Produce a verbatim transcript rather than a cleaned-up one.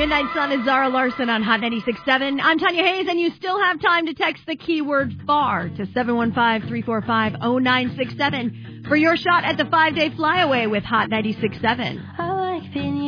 Midnight Sun is Zara Larson on Hot ninety-six point seven. I'm Tanya Hayes, and you still have time to text the keyword FAR to seven one five, three four five, zero nine six seven for your shot at the five-day flyaway with Hot ninety-six point seven. I like being